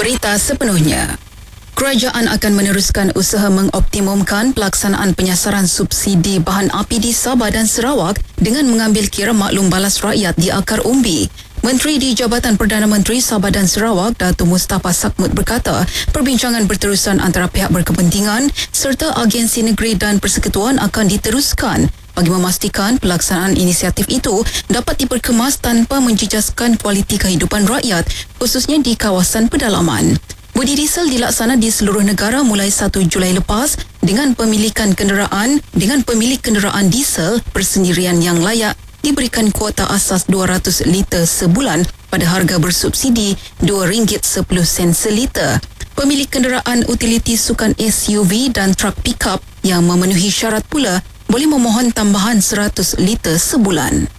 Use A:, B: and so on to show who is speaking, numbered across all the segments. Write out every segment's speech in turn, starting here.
A: Berita sepenuhnya. Kerajaan akan meneruskan usaha mengoptimumkan pelaksanaan penyasaran subsidi bahan api di Sabah dan Sarawak dengan mengambil kira maklum balas rakyat di akar umbi. Menteri di Jabatan Perdana Menteri Sabah dan Sarawak, Datuk Mustafa Sakmut berkata, perbincangan berterusan antara pihak berkepentingan serta agensi negeri dan persekutuan akan diteruskan bagi memastikan pelaksanaan inisiatif itu dapat diperkemas tanpa menjejaskan kualiti kehidupan rakyat, khususnya di kawasan pedalaman. Budi diesel dilaksana di seluruh negara mulai 1 Julai lepas dengan pemilik kenderaan diesel persendirian yang layak diberikan kuota asas 200 liter sebulan pada harga bersubsidi RM2.10 seliter. Pemilik kenderaan utiliti sukan SUV dan truk pickup yang memenuhi syarat pula boleh memohon tambahan 100 liter sebulan.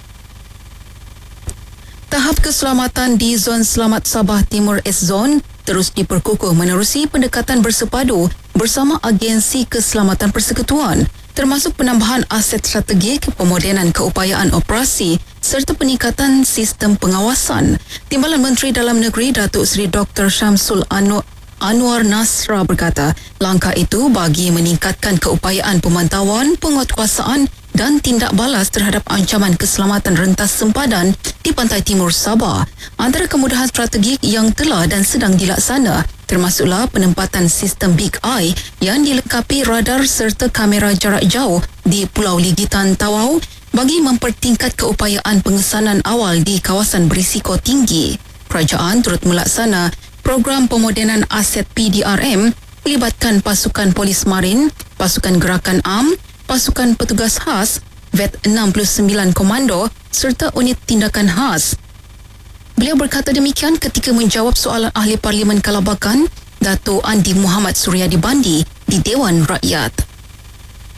A: Tahap keselamatan di Zon Selamat Sabah Timur S-Zone terus diperkukuh menerusi pendekatan bersepadu bersama agensi keselamatan persekutuan, termasuk penambahan aset strategik, pemodenan keupayaan operasi serta peningkatan sistem pengawasan. Timbalan Menteri Dalam Negeri Datuk Seri Dr. Syamsul Anwar Nasra berkata, langkah itu bagi meningkatkan keupayaan pemantauan, penguatkuasaan dan tindak balas terhadap ancaman keselamatan rentas sempadan di pantai timur Sabah. Antara kemudahan strategik yang telah dan sedang dilaksana termasuklah penempatan sistem Big Eye yang dilengkapi radar serta kamera jarak jauh di Pulau Ligitan Tawau bagi mempertingkat keupayaan pengesanan awal di kawasan berisiko tinggi. Kerajaan turut melaksana program pemodenan aset PDRM melibatkan pasukan polis marin, pasukan gerakan am, pasukan petugas khas, VET 69 Komando serta unit tindakan khas. Beliau berkata demikian ketika menjawab soalan Ahli Parlimen Kalabakan, Dato' Andi Muhammad Suryadi Bandi di Dewan Rakyat.